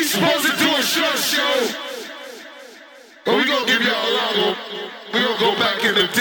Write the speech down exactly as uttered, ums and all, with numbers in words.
supposed to do a short show, but we gonna give y'all a long one. We gonna go back in the